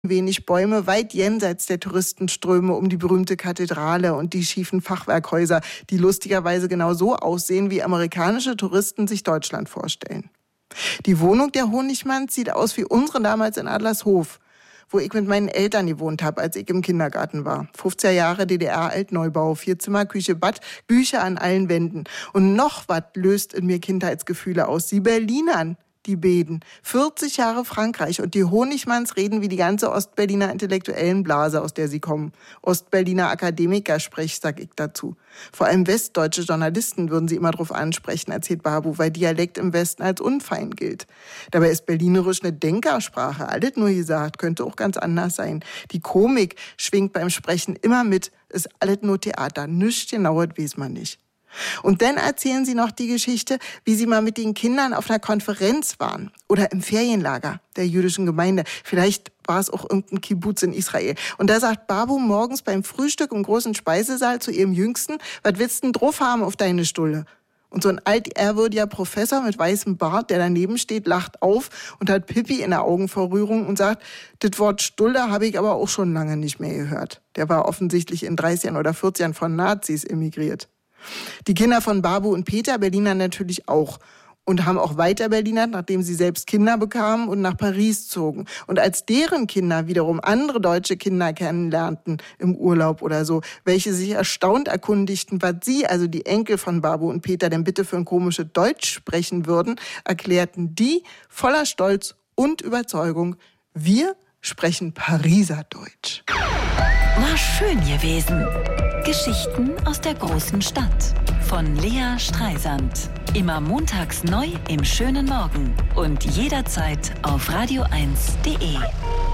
wenig Bäume, weit jenseits der Touristenströme um die berühmte Kathedrale und die schiefen Fachwerkhäuser, die lustigerweise genau so aussehen, wie amerikanische Touristen sich Deutschland vorstellen. Die Wohnung der Honigmanns sieht aus wie unsere damals in Adlershof, wo ich mit meinen Eltern gewohnt habe, als ich im Kindergarten war. 50er Jahre DDR-Altneubau, 4 Zimmer, Küche, Bad, Bücher an allen Wänden. Und noch was löst in mir Kindheitsgefühle aus. Die Berlinern, die Beden. 40 Jahre Frankreich und die Honigmanns reden wie die ganze Ostberliner intellektuellen Blase, aus der sie kommen. Ostberliner Akademiker-Sprech, sag ich dazu. Vor allem westdeutsche Journalisten würden sie immer drauf ansprechen, erzählt Babu, weil Dialekt im Westen als unfein gilt. Dabei ist Berlinerisch eine Denkersprache, alles nur gesagt, könnte auch ganz anders sein. Die Komik schwingt beim Sprechen immer mit, ist alles nur Theater, nichts genaues weiß man nicht. Und dann erzählen sie noch die Geschichte, wie sie mal mit den Kindern auf einer Konferenz waren oder im Ferienlager der jüdischen Gemeinde. Vielleicht war es auch irgendein Kibbutz in Israel. Und da sagt Babu morgens beim Frühstück im großen Speisesaal zu ihrem Jüngsten, was willst du denn drauf haben auf deine Stulle? Und so ein altehrwürdiger Professor mit weißem Bart, der daneben steht, lacht auf und hat Pipi in der Augen vor Rührung und sagt, das Wort Stulle habe ich aber auch schon lange nicht mehr gehört. Der war offensichtlich in 30ern oder 40ern von Nazis emigriert. Die Kinder von Babu und Peter Berliner natürlich auch und haben auch weiter Berlinert, nachdem sie selbst Kinder bekamen und nach Paris zogen. Und als deren Kinder wiederum andere deutsche Kinder kennenlernten im Urlaub oder so, welche sich erstaunt erkundigten, was sie, also die Enkel von Babu und Peter, denn bitte für ein komisches Deutsch sprechen würden, erklärten die voller Stolz und Überzeugung, wir sprechen Pariser Deutsch. War schön gewesen. Geschichten aus der großen Stadt von Lea Streisand. Immer montags neu im schönen Morgen und jederzeit auf radio1.de.